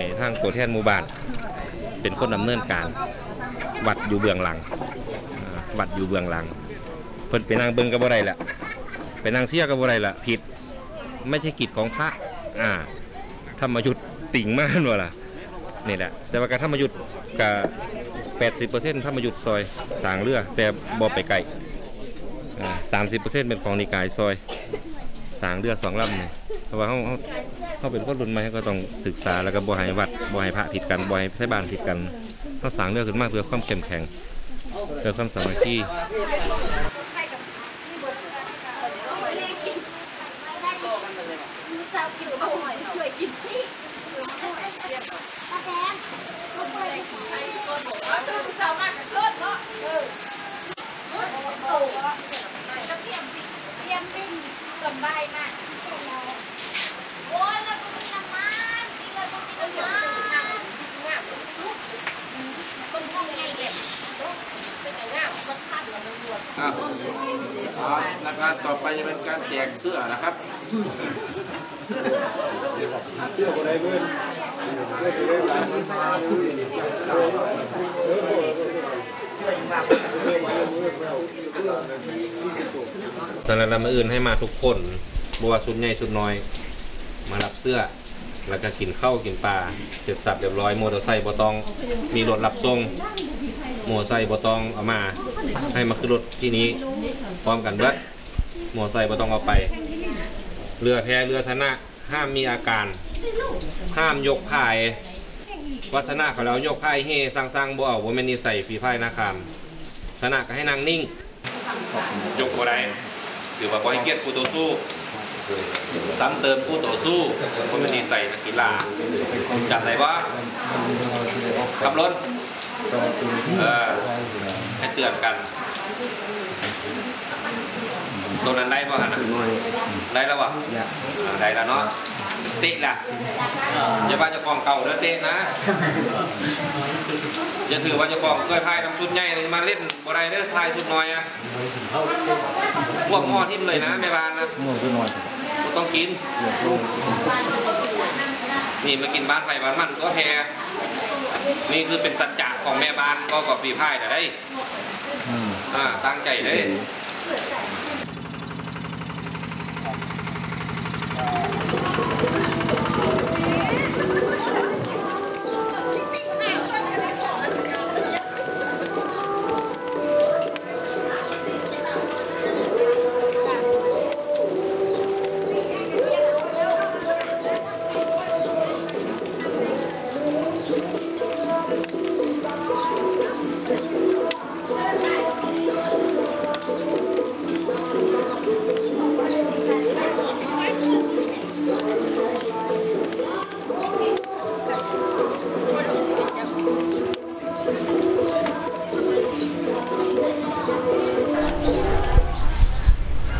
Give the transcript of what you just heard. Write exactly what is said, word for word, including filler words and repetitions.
ให้ทางตัวแทนหมู่บ้านเป็นคนดำเนินการวัดอยู่เบื้องหลังวัดอยู่เบื้องหลังเพิ่นไปนั่งเบิ่งกับบ่ได้แหละไปนั่งเสียกับบ่ได้ละผิดไม่ใช่กิจของพระอ่าธรรมยุทธ์ติ่งมากว่าล่ะนี่แหละแต่ว่าการธรรมยุทธ์กับแปดสิบเปอร์เซ็นต์ธรรมยุทธ์ซอยสางเรือแต่บ่ไปไกลสามสิบเปอร์เซ็นต์เป็นของนิกายซอยสางเรือสองลำเนี่ยเพราะว่าเขาเขาเขาเป็นคนรุ่นใหม่ก็ต้องศึกษาแล้วก็บ่ให้วัดบ่ให้พระผิดกันบ่ให้ไทบ้านผิดกันเขาสางเรือขึ้นมาเพื่อความเข้มแข็งเพื่อความสามัคคีนะครับต่อไปจะเป็นการแจกเสื้อนะครับเสื้ออะไรเพื่อนตอนนั้นเรามาอื่นให้มาทุกคนบัวชุดใหญ่ชุดน้อยมารับเสื้อแล้วก็กินข้าวกินปลาเสร็จสับเรียบร้อยมอเตอร์ไซค์บอตองมีรถรับส่งมอเตอร์ไซค์บอตองเอามาให้มาขึ้นรถที่นี้พร้อมกันเบิดมอเตอร์ไซค์บอตองเอาไปเรือแพเรือธนะห้ามมีอาการห้ามยกพายวัฒนะเขาแล้วยกพายเฮสร้างๆบ่เอาว่าไม่นิสัยฝีพายนาคามธนะก็ให้นางนิ่งยกบ่ได้ถือว่าบ่ให้เกียรติผู้ต่อสู้ซ้ำเติมผู้ต่อสู้ว่าไม่นิสัยนักกีฬาจัดไหนวะขับรถเออให้เตือนกันตรงนั้นได้ป่ะฮะได้แล้ววะได้แล้วเนาะเตะล่ะอย่าว่าจะกองเก่าแล้วเตะนะอย่าถือว่าจะกองเคยพายทำชุดใหญ่มาเล่นบอลไรเด้อพายชุดน้อยอะพวกหม้อทิ่มเลยนะแม่บ้านนะต้องกินนี่มากินบ้านไผ่บ้านมันก็แพ้นี่คือเป็นสัจจะของแม่บ้านก็กับปีพายแต่ได้อ่าตั้งใจเลย